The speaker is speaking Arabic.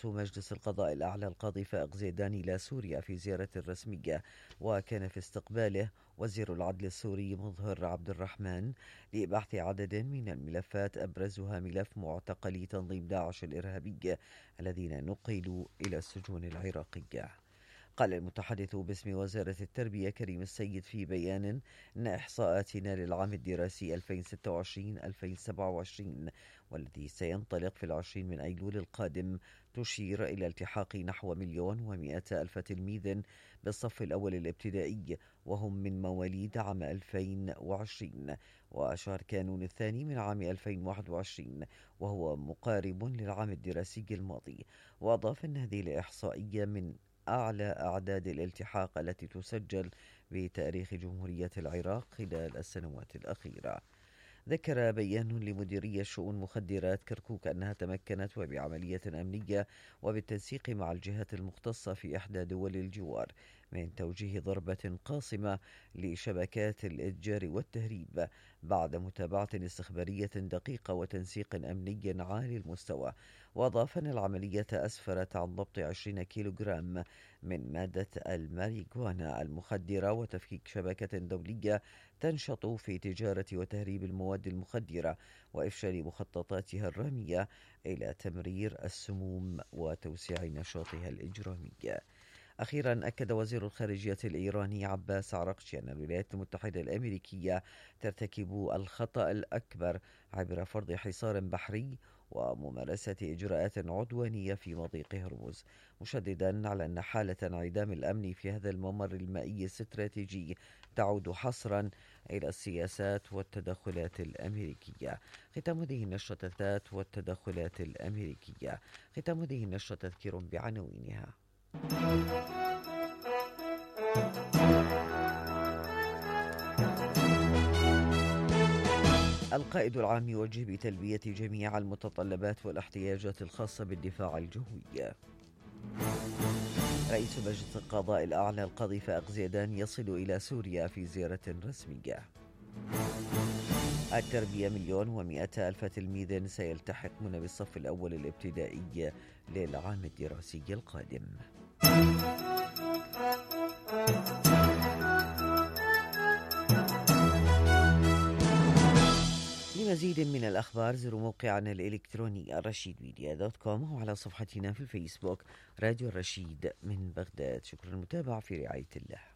رئيس مجلس القضاء الأعلى القاضي فائق زيدان إلى سوريا في زيارة رسمية، وكان في استقباله وزير العدل السوري مظهر عبد الرحمن لبحث عدد من الملفات أبرزها ملف معتقلي تنظيم داعش الإرهابي الذين نقلوا إلى السجون العراقية. قال المتحدث باسم وزارة التربية كريم السيد في بيان أن إحصاءاتنا للعام الدراسي 2026-2027 والذي سينطلق في 20 من أيلول القادم تشير إلى التحاق نحو 1,100,000 تلميذ بالصف الأول الابتدائي وهم من مواليد عام 2020 وشهر كانون الثاني من عام 2021 وهو مقارب للعام الدراسي الماضي. وأضاف أن هذه الإحصائية من أعلى أعداد الالتحاق التي تسجل بتاريخ جمهورية العراق خلال السنوات الأخيرة. ذكر بيان لمديرية شؤون مخدرات كركوك أنها تمكنت وبعملية أمنية وبالتنسيق مع الجهات المختصة في إحدى دول الجوار من توجيه ضربة قاصمة لشبكات الإتجار والتهريب بعد متابعة استخبارية دقيقة وتنسيق أمني عالي المستوى. وأضاف أن العملية أسفرت عن ضبط 20 كيلوغرام من مادة الماريجوانا المخدرة وتفكيك شبكة دولية تنشط في تجارة وتهريب المواد المخدرة وإفشال مخططاتها الرامية إلى تمرير السموم وتوسيع نشاطها الإجرامي. أخيرا أكد وزير الخارجية الإيراني عباس عراقچي أن الولايات المتحدة الأمريكية ترتكب الخطأ الأكبر عبر فرض حصار بحري وممارسة إجراءات عدوانية في مضيق هرمز، مشددا على أن حالة انعدام الأمن في هذا الممر المائي الاستراتيجي تعود حصرا إلى السياسات والتدخلات الأمريكية. ختام هذه النشرة والتدخلات الأمريكية. ختام هذه النشرة تذكير بعناوينها. القائد العام يوجه بتلبية جميع المتطلبات والاحتياجات الخاصة بالدفاع الجوي. رئيس مجلس القضاء الأعلى القاضي فائق زيدان يصل إلى سوريا في زيارة رسمية. التربية 1,100,000 تلميذ سيلتحقون بالصف الأول الابتدائي للعام الدراسي القادم. لمزيد من الأخبار زوروا موقعنا الإلكتروني الرشيدميديا.com وعلى صفحتنا في الفيسبوك راديو الرشيد من بغداد. شكرا للمتابعة، في رعاية الله.